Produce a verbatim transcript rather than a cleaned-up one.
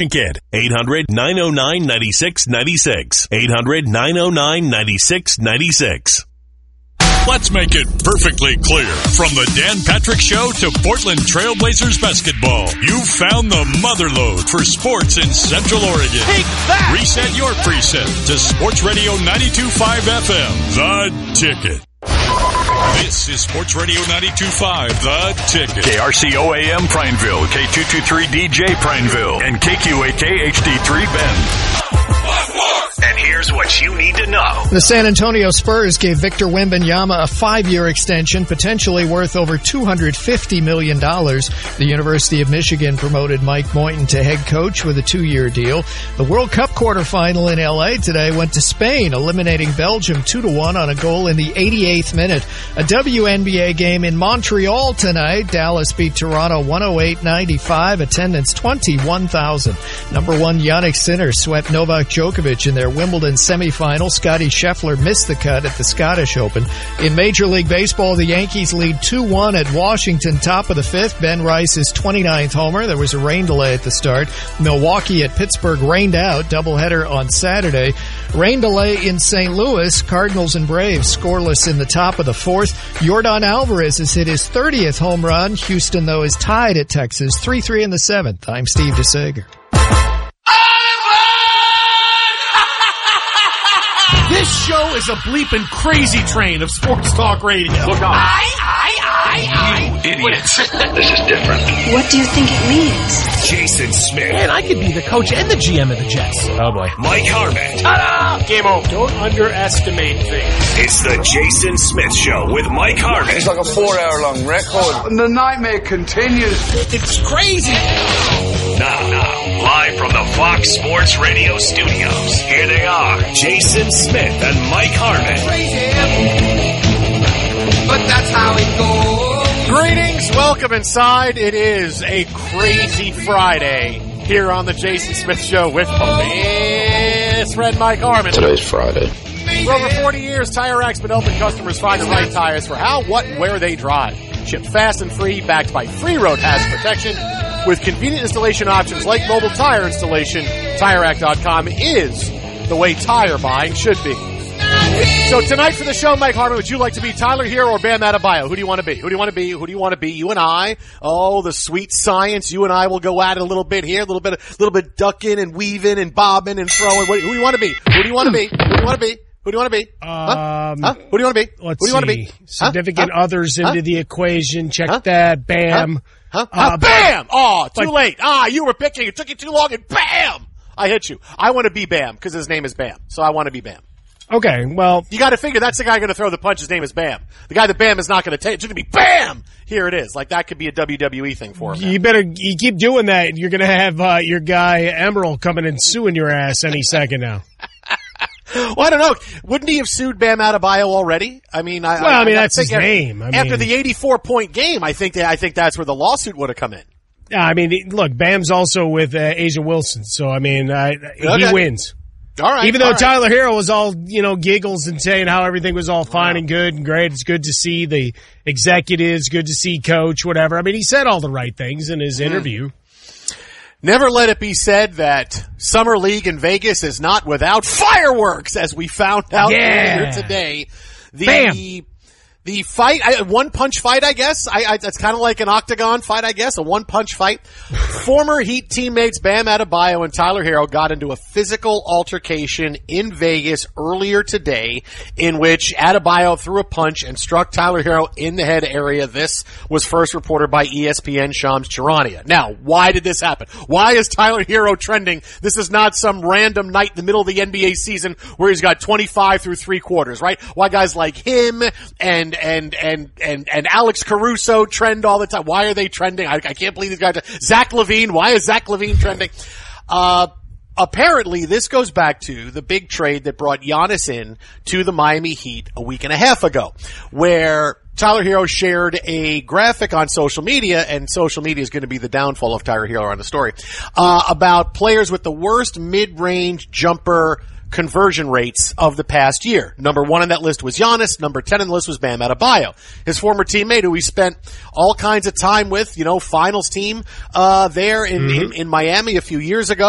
Kid. eight hundred, nine oh nine, nine six nine six. eight hundred, nine oh nine, nine six nine six. Let's make it perfectly clear. From the Dan Patrick Show to Portland Trailblazers basketball, you've found the motherlode for sports in Central Oregon. Take that! Reset your preset to Sports Radio ninety-two point five F M, The Ticket. This is Sports Radio ninety-two point five, The Ticket. K R C O A M Prineville, K two twenty-three D J Prineville, and K Q A K H D three Bend. And here's what you need to know. The San Antonio Spurs gave Victor Wembanyama a five-year extension, potentially worth over two hundred fifty million dollars. The University of Michigan promoted Mike Moyton to head coach with a two-year deal. The World Cup quarterfinal in L A today went to Spain, eliminating Belgium two to one on a goal in the eighty-eighth minute. A W N B A game in Montreal tonight. Dallas beat Toronto one oh eight ninety-five. Attendance twenty-one thousand. Number one Jannik Sinner swept Novak Djokovic in their Wimbledon semifinal. Scottie Scheffler missed the cut at the Scottish Open. In Major League Baseball, the Yankees lead two one at Washington, top of the fifth. Ben Rice's twenty-ninth homer. There was a rain delay at the start. Milwaukee at Pittsburgh rained out. Doubleheader on Saturday. Rain delay in Saint Louis. Cardinals and Braves scoreless in the top of the fourth. Yordan Alvarez has hit his thirtieth home run. Houston, though, is tied at Texas three three in the seventh. I'm Steve DeSager. This show is a bleeping crazy train of sports talk radio. Look out. I, I, I, I. You idiots. This is different. What do you think it means? Jason Smith. Man, I could be the coach and the G M of the Jets. Oh, boy. Mike Harmon. Ta-da! Game over. Don't underestimate things. It's the Jason Smith Show with Mike Harmon. It's like a four-hour-long record. And the nightmare continues. It's crazy. Now, now, live from the Fox Sports Radio studios, here they are, Jason Smith and Mike Harmon. But that's how it goes. Greetings, welcome inside. It is a crazy Friday here on the Jason Smith Show with Miss Red Mike Harmon. Today's Friday. For over forty years, Tire Rack's been helping customers find the right tires for how, what, and where they drive. Shipped fast and free, backed by free road hazard protection. With convenient installation options like mobile tire installation, Tire Rack dot com is the way tire buying should be. So tonight for the show, Mike Harmon, would you like to be Tyler Hero or Bam Adebayo? Who do you want to be? Who do you want to be? Who do you want to be? You and I. Oh, the sweet science. You and I will go at it a little bit here, a little bit, a little bit ducking and weaving and bobbing and throwing. Who do you want to be? Who do you want to be? Who do you want to be? Who do you want to be? Huh? Um, huh? Who do you want to be? Let's Who do you want to see. be? Significant huh? others into huh? the equation. Check huh? that. Bam. Huh? Huh? Uh, huh? Bam! Oh, too but, late. Ah, you were picking. It took you too long, and bam! I hit you. I want to be Bam because his name is Bam, so I want to be Bam. Okay, well, you got to figure that's the guy going to throw the punch. His name is Bam. The guy that Bam is not going to take. It's going to be Bam. Here it is. Like that could be a W W E thing for him. You better you keep doing that, and you're going to have uh, your guy Emerald coming and suing your ass any second now. Well, I don't know. Wouldn't he have sued Bam Adebayo already? I mean, I, well, I, I mean I that's his after, name. I after mean, the eighty-four point game, I think that, I think that's where the lawsuit would have come in. Yeah, I mean, look, Bam's also with uh, Asia Wilson, so I mean, uh, okay. he wins. All right. Even though all right. Tyler Hero was all, you know, giggles and saying how everything was all fine wow. and good and great. It's good to see the executives, good to see coach, whatever. I mean, he said all the right things in his mm. interview. Never let it be said that Summer League in Vegas is not without fireworks, as we found out yeah. earlier today. The, Bam. The fight, I, one punch fight, I guess. I, I, it's kind of like an octagon fight, I guess, a one punch fight. Former Heat teammates Bam Adebayo and Tyler Hero got into a physical altercation in Vegas earlier today, in which Adebayo threw a punch and struck Tyler Hero in the head area. This was first reported by E S P N Shams Charania. Now, why did this happen? Why is Tyler Hero trending? This is not some random night in the middle of the N B A season where he's got twenty-five through three quarters, right? Why guys like him and and and and and Alex Caruso trend all the time? Why are they trending? I, I can't believe these guys. Zach LaVine. Why is Zach LaVine trending? Uh, apparently, this goes back to the big trade that brought Giannis in to the Miami Heat a week and a half ago, where Tyler Hero shared a graphic on social media, and social media is going to be the downfall of Tyler Hero on the story, uh, about players with the worst mid-range jumper conversion rates of the past year. Number one on that list was Giannis. Number ten on the list was Bam Adebayo, his former teammate who he spent all kinds of time with, you know, finals team, uh, there in, mm-hmm. in, in Miami a few years ago.